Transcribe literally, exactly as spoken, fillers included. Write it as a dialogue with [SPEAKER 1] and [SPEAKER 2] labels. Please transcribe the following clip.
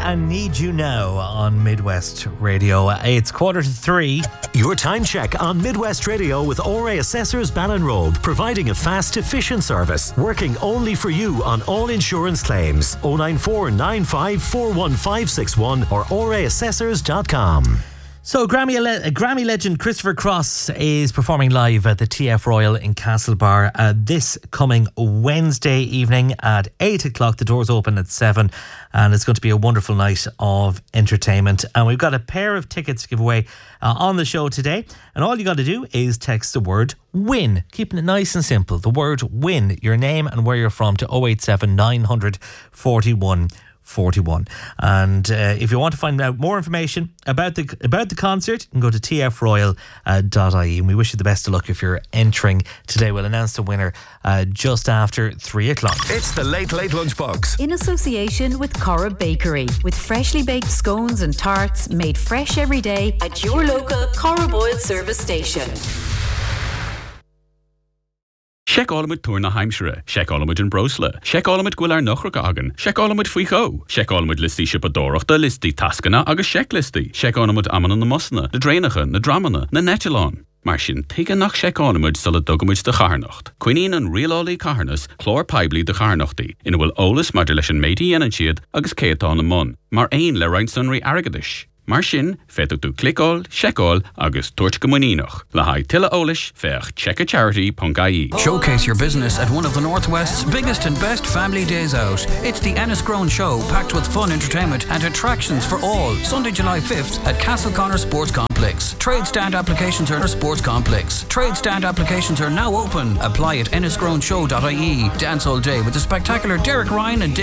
[SPEAKER 1] and Need You Now on Midwest Radio. It's quarter to three.
[SPEAKER 2] Your time check on Midwest Radio with O R A Assessors Ballinrobe, providing a fast, efficient service, working only for you on all insurance claims. oh nine four nine five four one five six one or o r a assessors dot com.
[SPEAKER 1] So Grammy, le- Grammy legend Christopher Cross is performing live at the T F Royal in Castlebar uh, this coming Wednesday evening at eight o'clock. The doors open at seven and it's going to be a wonderful night of entertainment. And we've got a pair of tickets to give away uh, on the show today. And all you got to do is text the word WIN, keeping it nice and simple. The word WIN, your name and where you're from, to oh eight seven nine hundred forty-one forty-one. And uh, if you want to find out more information about the about the concert, you can go to t f royal dot i e. And we wish you the best of luck if you're entering today. We'll announce the winner uh, just after three o'clock.
[SPEAKER 3] It's the Late Late Lunchbox
[SPEAKER 4] in association with Cora Bakery, with freshly baked scones and tarts made fresh every day at your local Cora Boyle service station.
[SPEAKER 5] Check Olamid Tourna Heimshere, check Olamid in Brosla, check Olamid Gwilar Nochrak Agan, check Olamid Fuicho, check Olamid Listi Shipadorach, the Listi Taskana, Agus check Listi, check Olamid Amman na Musna, the Drainacha, the Dramana, the Netchalon. Marsin, take a nach check Olamid Sala Dugumid de Charnocht. Queenin and Real Oli Carnas, Chlor Pibli de Charnochti, in will Olis Madrilishan Meiti and Chiad, Agus Keaton the Mun, Mar Ain Le Reinsunri Aragadish. Marsin, fetu tu clickall, checkall, agus torchgamuninoch. Lahai tilla olish, fech checkacharity.ie.
[SPEAKER 6] Showcase your business at one of the Northwest's biggest and best family days out. It's the Enniscrone Show, packed with fun entertainment and attractions for all. Sunday, July fifth at Castleconnor Sports Complex. Trade stand applications are Sports Complex. Trade stand applications are now open. Apply at enniscroneshow dot i e. Dance all day with the spectacular Derek Ryan and